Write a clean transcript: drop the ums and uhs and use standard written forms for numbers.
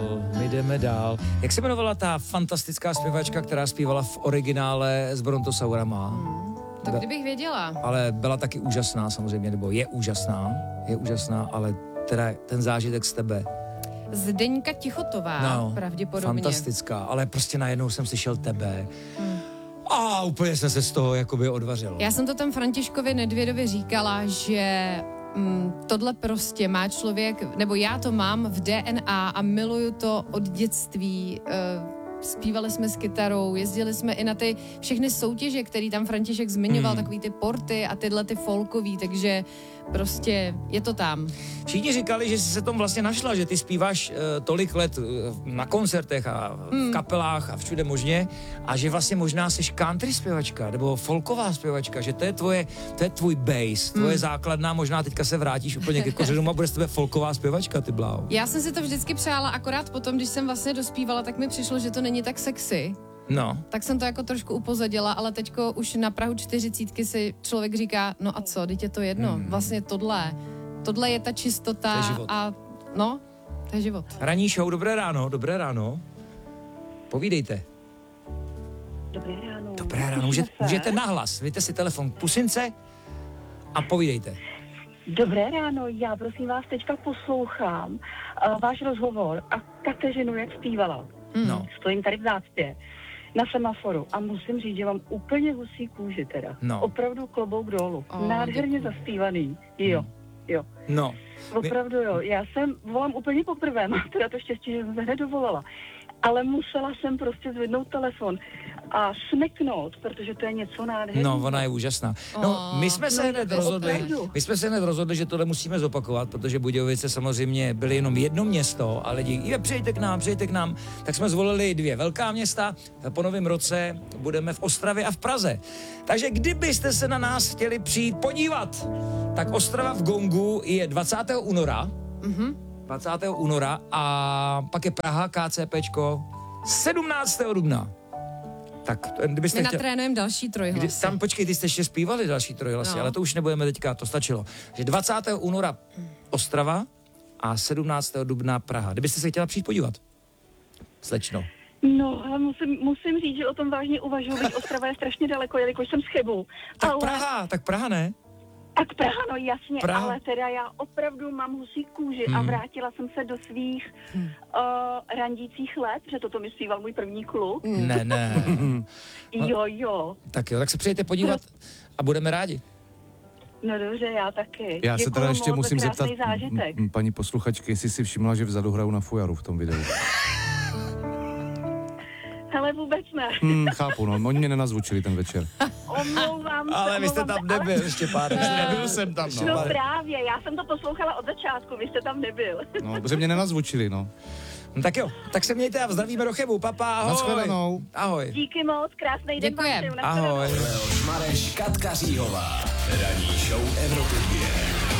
My jdeme dál. Jak se jmenovala ta fantastická zpěvačka, která zpívala v originále s Brontosaurama? To kdybych věděla. Ale byla taky úžasná samozřejmě, nebo je úžasná, ale teda ten zážitek z tebe. Zdeňka Tichotová, pravděpodobně. Fantastická, ale prostě najednou jsem slyšel tebe. A úplně jsem se z toho jakoby odvařil. Já jsem to tam Františkovi Nedvědovi říkala, že tohle prostě má člověk, nebo já to mám v DNA a miluju to od dětství. Zpívali jsme s kytarou, jezdili jsme i na ty všechny soutěže, který tam František zmiňoval, takový ty porty a tyhle ty folkový, takže prostě je to tam. Všichni říkali, že jsi se tom vlastně našla, že ty zpíváš tolik let na koncertech a v kapelách a všude možně a že vlastně možná jsi country zpěvačka nebo folková zpěvačka, že to je tvůj base, tvoje základná, možná teďka se vrátíš úplně ke kořenům a bude z tebe folková zpěvačka, ty bláho. Já jsem si to vždycky přála, akorát potom, když jsem vlastně dospívala, tak mi přišlo, že to není tak sexy. No. Tak jsem to jako trošku upozadila, ale teďko už na prahu 40 si člověk říká, no a co, teď je to jedno. Vlastně tohle je ta čistota. To je život. A no, to je život. Ranní show, dobré ráno. Povídejte. Dobré ráno, můžete nahlas, vyjďte si telefon k pusince a povídejte. Dobré ráno, já prosím vás teďka poslouchám váš rozhovor a Kateřinu, jak zpívala. No. Stojím tady v zácpě na semaforu a musím říct, že mám úplně husí kůži teda. No. Opravdu klobouk dolů. Nádherně zaspívaný. Jo. No. Opravdu jo. Já volám úplně poprvé, mám teda to štěstí, že jsem se hned dovolala. Ale musela jsem prostě zvednout telefon a smeknout, protože to je něco nádherného. No, ona je úžasná. No, my jsme se hned rozhodli, že tohle musíme zopakovat, protože Budějovice samozřejmě byly jenom jedno město a lidi, přijďte k nám, tak jsme zvolili 2 velká města. Po novém roce budeme v Ostravě a v Praze. Takže kdybyste se na nás chtěli přijít podívat, tak Ostrava v Gongu je 20. února. 20. února a pak je Praha, KCPčko, 17. dubna. Tak, kdybyste my natrénujeme další trojhlasy. Tam počkej, ty jste ještě zpívali další trojhlasy, ale to už nebudeme teďka, to stačilo. Že 20. února Ostrava a 17. dubna Praha. Kdybyste se chtěla přijít podívat, slečno. No, ale musím říct, že o tom vážně uvažuji, Ostrava je strašně daleko, jelikož jsem z Chebu. Tak Praha ne? Tak Praha, no jasně, Praha. Ale teda já opravdu mám husí kůži a vrátila jsem se do svých randících let, protože toto mi zpíval můj první kluk. Ne. Jo. Tak jo, tak se přijďte podívat a budeme rádi. No dobře, já taky. Já se teda ještě musím zeptat zážitek. paní posluchačky, jestli si všimla, že vzadu hraju na fujaru v tom videu. Hele, vůbec ne. Chápu, no, oni mě nenazvučili ten večer. Omlouvám se. Ale vy jste tam nebyl, ještě pár. Nebyl jsem tam, no. No právě, já jsem to poslouchala od začátku, vy jste tam nebyl. No, protože mě nenazvučili, no. No tak jo, tak se mějte a zdravíme do Chebu, papa, ahoj. Naschledanou. Ahoj. Díky moc, krásný den vám Děkujem. přeju, nashledanou. Ahoj. Šmareš, Katka Říhová. Ranní show Evropy 2.